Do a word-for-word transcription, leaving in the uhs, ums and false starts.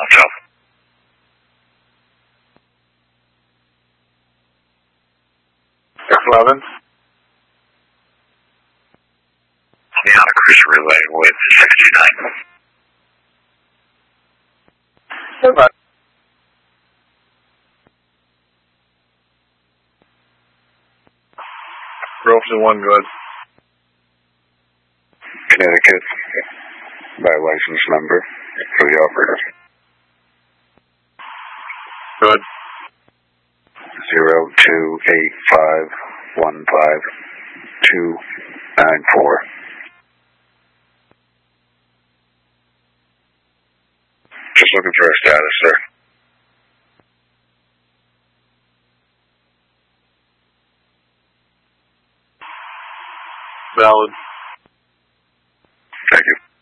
Hotel. X eleven. Liana Cruiser Relay with six two nine. Goodbye. Robeson one, good. Connecticut, by license number for the operator. Good. Zero two eight five one five two nine four. Just looking for a status, sir. Valid. Thank you.